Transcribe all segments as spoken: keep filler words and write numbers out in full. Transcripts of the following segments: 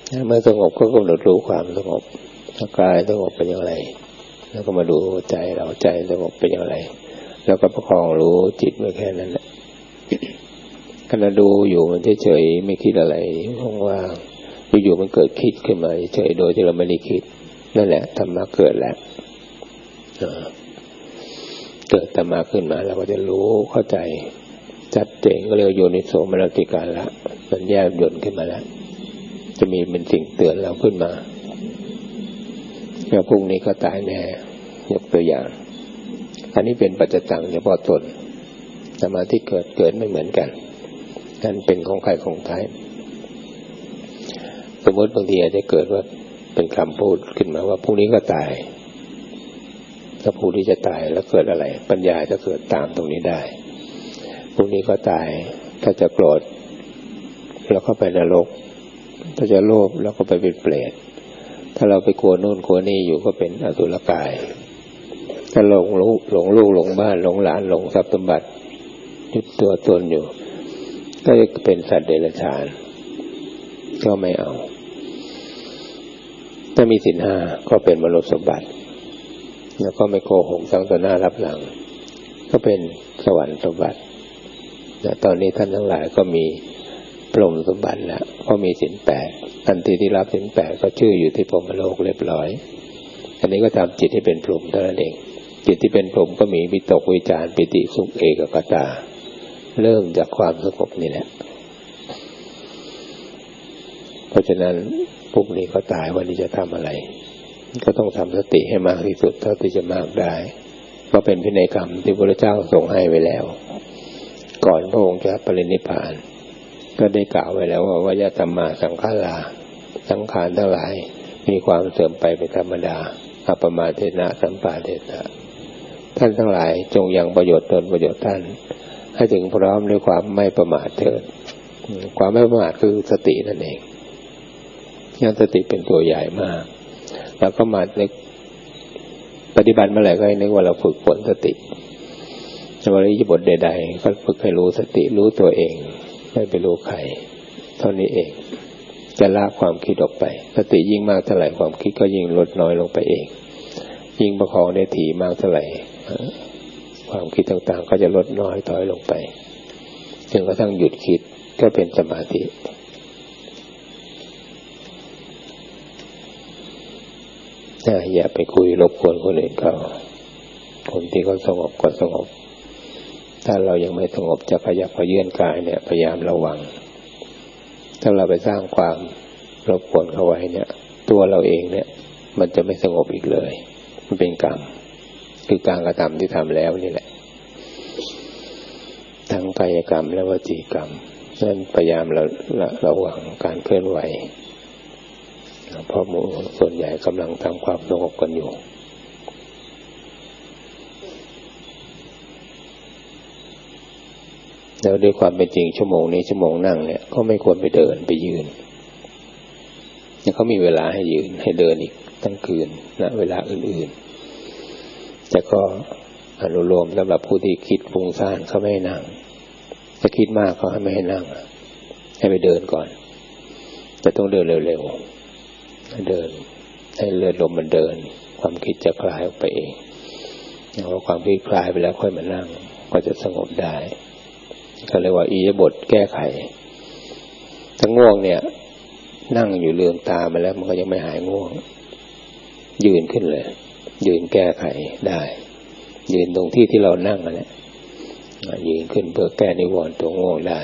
เมื่อสงบก็กำหนดรู้ความสงบกายสงบเป็นอย่างไรแล้วก็มาดูใจเราใจสงบเป็นอย่างไรแล้วก็ประคองรู้จิตไว้แค่นั้นแหละขณะดูอยู่มันเฉยๆไม่คิดอะไรว่างๆอยู่ๆมันเกิดคิดขึ้นมาเฉยๆโดยที่เราไม่ได้คิดนั่นแหละธรรมะเกิดแล้วเกิดธรรมะขึ้นมาเราก็จะรู้เข้าใจชัดเจนก็เรียกโยนิโสมนสิการละมันแยบยลขึ้นมาแล้วจะมีเป็นสิ่งเตือนเราขึ้นมาแล้วพรุ่งนี้ก็ตายแน่ยกตัวอย่างอันนี้เป็นปัจจตังเฉพาะตนสมาธิเกิดเกิดไม่เหมือนกันนั่นเป็นของใครของใครสมมติบางทีอาจจะเกิดว่าเป็นคำพูดขึ้นมาว่าพรุ่งนี้ก็ตายถ้าผู้ที่จะตายแล้วเกิดอะไรปัญญาจะเกิดตามตรงนี้ได้พรุ่งนี้ก็ตายถ้าจะโกรธแล้วก็ไปนรกถ้าจะโลภแล้วก็ไปเป็นเปรตถ้าเราไปกลัวโน่นกลัวนี่อยู่ก็เป็นอสุรกายถ้าหลงลูกหลงลูกหลงบ้านหลงหลานหลงทรัพย์สมบัติยึดตัวตนอยู่ก็จะเป็นสัตว์เดรัจฉานก็ไม่เอาถ้ามีศีลห้าก็เป็นมนุษย์สมบัติแล้วก็ไม่โกหกสั่งต่อหน้ารับหลังก็เป็นสวรรค์สมบัติและตอนนี้ท่านทั้งหลายก็มีพรหมสมบัติแล้วก็มีศีลแปดทันทีที่รับศีลแปดก็ชื่ออยู่ที่พรหมโลกเรียบร้อยอันนี้ก็ทำจิตให้เป็นพรหมเท่านั้นเองจิตที่เป็นพรหมก็มีวิตกวิจารปิติสุขเอกคตาเริ่มจากความสงบนี่แหละเพราะฉะนั้นพวกนี้ก็ตายวันนี้จะทำอะไรก็ต้องทำสติให้มากที่สุดเท่าที่จะมากได้เพราะเป็นพินัยกรรมที่พระพุทธเจ้าทรงให้ไว้แล้วก่อนพระองค์จะปรินิพพานก็ได้กล่าวไว้แล้วว่าวยธัมมาสังขาราสังขารทั้งหลายมีความเสื่อมไปเป็นธรรมดาอัปปมาเทนะสัมปาเทนะท่านทั้งหลายจงยังประโยชน์ตนประโยชน์ท่านให้ถึงพร้อมด้วยความไม่ประมาทเถิดความไม่ประมาทคือสตินั่นเองยังสติเป็นตัวใหญ่มากแล้วก็มานึกปฏิบัติเมื่อไหร่ก็ให้นึกว่าเราฝึกฝนสติในวริยบทใดๆก็ฝึกให้รู้สติรู้ตัวเองไม่ไปรู้ใครเท่านี้เองจะละความคิดออกไปสติยิ่งมากเท่าไหร่ความคิดก็ยิ่งลดน้อยลงไปเองยิ่งประคองได้ถี่มากเท่าไหร่ความคิดต่างๆก็จะลดน้อยถอยลงไปจนกระทั่งหยุดคิดก็เป็นสมาธิอย่าไปคุยรบกวนคนอื่นเขาคนที่เขาสงบก็สงบถ้าเรายังไม่สงบจะขยับขยื่นกายเนี่ยพยายามระวังถ้าเราไปสร้างความรบกวนเขาไว้เนี่ยตัวเราเองเนี่ยมันจะไม่สงบอีกเลยมันเป็นกรรมคือการกระทำที่ทำแล้วนี่แหละทั้งกายกรรมและวจีกรรมฉะนั้นพยายามเราระวังการเคลื่อนไหวเพราะหมู่ส่วนใหญ่กำลังทำความสงบกันอยู่แล้วด้วยความเป็นจริงชั่วโมงนี้ชั่วโมงนั่งเนี่ยก็ไม่ควรไปเดินไปยืนเนี่ยเขามีเวลาให้ยืนให้เดินอีกทั้งคืนณเวลาอื่นๆแต่ก็อนุโลมสำหรับผู้ที่คิดฟุ้งซ่านเขาไม่ให้นั่งจะคิดมากเขาให้ไม่ให้นั่งให้ไปเดินก่อนแต่ต้องเดินเร็วๆเดินให้เลือดลมมันเดินความคิดจะคลายออกไปเองพอความคิดคลายไปแล้วค่อยมานั่งก็จะสงบได้ก็เรียกว่าอิริยาบถแก้ไขถ้าง่วงเนี่ยนั่งอยู่ลืมตามาแล้วมันก็ยังไม่หายง่วงยืนขึ้นเลยยืนแก้ไขได้ยืนตรงที่ที่เรานั่งนั่นแหละยืนขึ้นเพื่อแก้นิวรณ์ตัวง่วงได้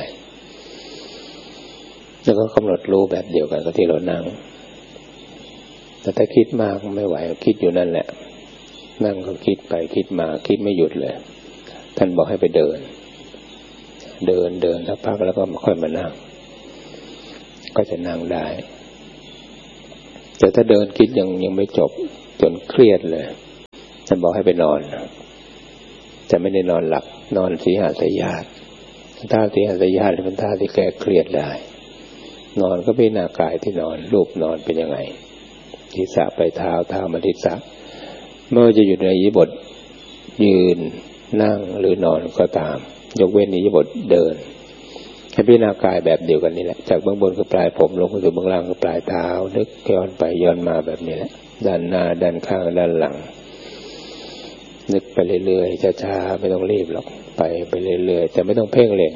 แล้วก็กำหนดรู้แบบเดียวกันกับที่เรานั่งแต่ถ้าคิดมากไม่ไหวคิดอยู่นั่นแหละนั่งก็คิดไปคิดมาคิดไม่หยุดเลยท่านบอกให้ไปเดินเดินเดินแล้วพักแล้วก็ค่อยมานั่งก็จะนั่งได้แต่ถ้าเดินคิดยังยังไม่จบจนเครียดเลยท่านบอกให้ไปนอนจะไม่ได้นอนหลับนอนสีหาสายญาติท่าสีหาสายญาติเป็นท่าที่แก้เครียดได้นอนก็พิจารณากายที่นอนรูปนอนเป็นยังไงศีรษะไปเท้าเท้ามาที่ศีรษะเมื่อจะอยู่ในอิริยาบถยืนนั่งหรือนอนก็ตามยกเว้นอิริยาบถเดินให้พิจารณากายแบบเดียวกันนี่แหละจากเบื้องบนคือปลายผมลงสู่เบื้องล่างคือปลายเท้านึกย้อนไปย้อนมาแบบนี้แหละด้านหน้าด้านข้างด้านหลังนึกไปเรื่อยๆช้าๆไม่ต้องรีบหรอกไปไปเรื่อยๆแต่ไม่ต้องเพ่งเล็ง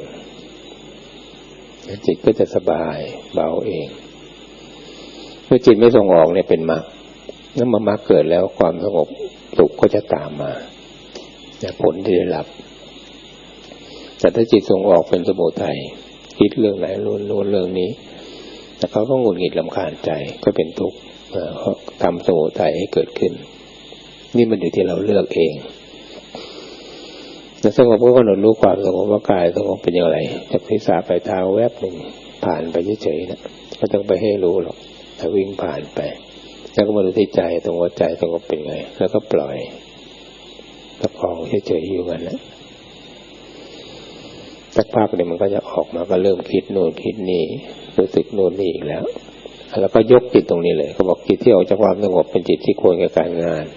จิตก็จะสบายเบาเองเมื่อจิตไม่ส่งออกเนี่ยเป็นมรรคแล้วมามรรคเกิดแล้วความสงบสุขก็จะตามมาเนี่ยผลที่ได้รับแต่ถ้าจิตส่งออกเป็นสมุทัยคิดเรื่องไหนรู้รู้เรื่องนี้แต่เขาก็หงุดหงิดรำคาญใจก็เป็นทุกข์ทำสมุทัยให้เกิดขึ้นนี่มันอยู่ที่เราเลือกเองแล้วสงบก็กำหนดรู้ความสงบว่ากายสงบเป็นอย่างไรจากศีรษะไปเท้าแวบหนึ่งผ่านไปเฉยๆนะไม่ต้องไปให้รู้หรอกแต่วิ่งผ่านไปแล้วก็มาดูที่ใจตรงว่าใจสงบเป็นไงแล้วก็ปล่อยประคองเฉยๆอยู่กันนะสักพักเดี๋ยวมันก็จะออกมาก็เริ่มคิดโน่นคิดนี่รู้สึกโน่นนี่อีกแล้วแล้วก็ยกจิตตรงนี้เลยเขาบอกจิตที่ออกจากความสงบเป็นจิตที่ควรแก่การงาน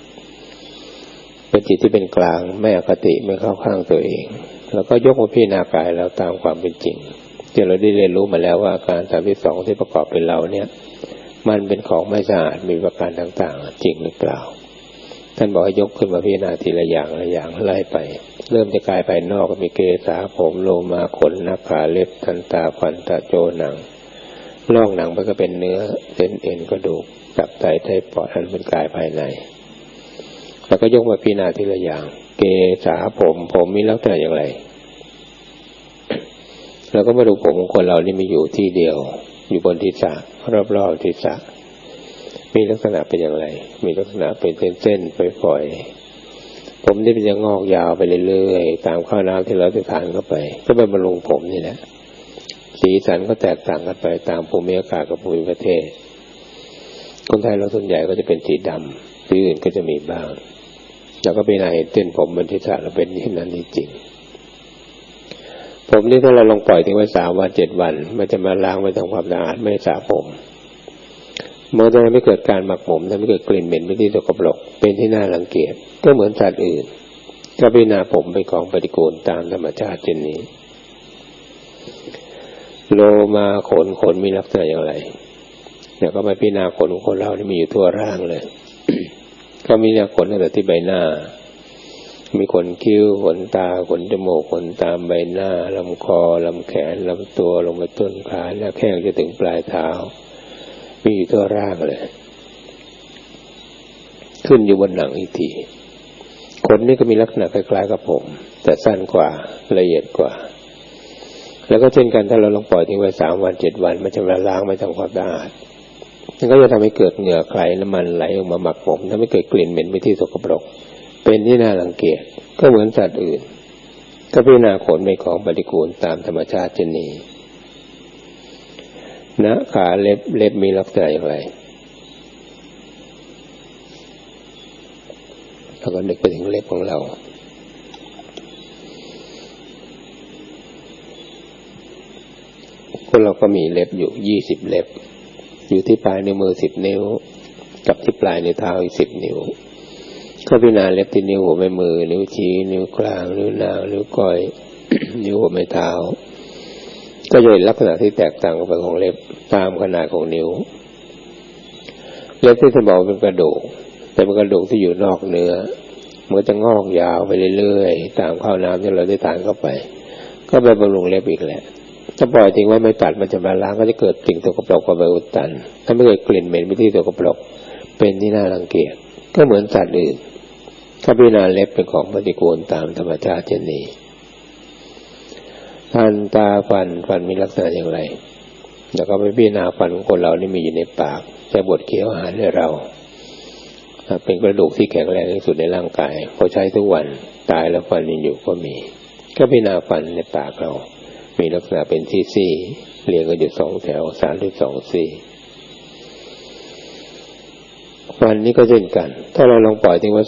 เป็นจิตที่เป็นกลางไม่อคติไม่เข้าข้างตัวเองแล้วก็ยกมาพิจารณากายแล้วตามความเป็นจริงที่เราได้เรียนรู้มาแล้วว่าอาการสามสิบสองที่ประกอบเป็นเราเนี่ยมันเป็นของไม่สะอาดมีประการต่างๆจริงหรือเปล่าท่านบอกให้ยกขึ้นมาพิจารณาทีละอย่างละอย่างไล่ไปเริ่มจะกายภายนอกก็มีเกศาผมโลมาขนหน้าขาเล็บทันตาฟันตะโจหนังล่องหนังมันก็เป็นเนื้อเส้นเอ็นกระดูกตับไตไตปอดอันเป็นกายภายในแล้วก็ยกมาพิจารณาทีละอย่างเกศาผมผมมีลักษณะอย่างไรแล้วก็มาดูผมของคนเรานี่มีอยู่ที่เดียวอยู่บนศีรษะรอบๆศีรษะมีลักษณะเป็นอย่างไรมีลักษณะเป็นเส้นๆฝอยๆผมนี่มันจะงอกยาวไปเรื่อยๆตามข้าวน้ำที่เราจะทานเข้าไปก็เป็นบำรุงผมนี่แหละสีสันก็แตกต่างกันไปตามภูมิอากาศกับภูมิประเทศคนไทยเราส่วนใหญ่ก็จะเป็นสีดำที่อื่นก็จะมีบ้างแล้วก็เป็นอะไรเต้นผมบนศีรษะเราเป็นอย่างนั้นจริงผมนี่ถ้าเราลองปล่อยทิ้งไว้สามวันเจ็ดวันมันจะมาล้างไปทำความสะอาดไม่สระผมเมื่อจะไม่เกิดการหมักหมมทำให้เกิดกลิ่นเหม็นไม่ที่สกปรกเป็นที่น่ารังเกียจก็เหมือนสัตว์อื่นก็พิจารณาผมเป็นของปฏิกูลตามธรรมชาติเช่นนี้โลมาขนขนมีลักษณะอย่างไรเนี่ยก็มาพิจารณาขนของคนเราที่มีอยู่ทั่วร่างเลย ก็มีเนี่ยขนตั้งแต่ที่ใบหน้ามีขนคิ้วขนตาขนจมูกขนตามใบหน้าลำคอลำแขนลำตัวลงมาต้นขาแล้วแข้งจะถึงปลายเท้ามีอยู่ทั่วร่างเลยขึ้นอยู่บนหนังอีกทีขนนี่ก็มีลักษณะคล้ายๆกับผมแต่สั้นกว่าละเอียดกว่าแล้วก็เช่นกันถ้าเราลองปล่อยทิ้งไว้สามวันเจ็ดวันมันจะละล้างไม่ทำความสะอาดมันก็จะทำให้เกิดเหงื่อใครน้ำมันไหลออกมาหมักหมมทำให้เกิดกลิ่นเหม็นไปที่สกปรกเป็นที่น่ารังเกียจก็เหมือนสัตว์อื่นก็พิจารณาขนเป็นของปฏิกูลตามธรรมชาติเช่นนี้นะขาเล็บเล็บมีลักษณะอย่างไรเราก็นึกไปถึงเล็บของเราคนเราก็มีเล็บอยู่ยี่สิบเล็บอยู่ที่ปลายนิ้วมือสิบนิ้วกับที่ปลายนิ้วเท้าอีกสิบนิ้วก็พิจารณาเล็บที่นิ้วหัวแม่มือนิ้วชี้นิ้วกลางนิ้วนางนิ้วก้อย นิ้วหัวแม่เท้าก็จะเห็นลักษณะที่แตกต่างกันไปของเล็บตามขนาดของนิ้วเล็บที่สมองเป็นกระดูกแต่เป็นกระดูกที่อยู่นอกเนื้อมันก็จะงอกยาวไปเรื่อยๆตามข้าวน้ำที่เราได้ทานเข้าไปก็ไปบำรุงเล็บอีกแหละถ้าปล่อยทิ้งไว้ไม่ตัดมันจะมาล้างก็จะเกิดสิ่งสกปรกกับใบอุดตันถ้าไม่เกิดกลิ่นเหม็นไปที่สกปรกเป็นที่น่ารังเกียจก็เหมือนสัตว์อื่นถ้าพิจารณาเล็บเป็นของปฏิกูลตามธรรมชาติเช่นนี้ฟันตาฟันฟันมีลักษณะอย่างไรแล้วก็ไปพิจารณาฟันของคนเรานี่มีอยู่ในปากจะบดเคี้ยวอาหารให้เราเป็นกระดูกที่แข็งแรงที่สุดในร่างกายพอใช้ทุกวันตายแล้วฟันยังอยู่ก็มีก็พิจารณาฟันในปากเรามีลักษณะเป็นซี่ๆเรียงกันอยู่สองแถวสามหรือสองซี่ฟันนี้ก็เช่นกันถ้าเราลองปล่อยทิ้งไว้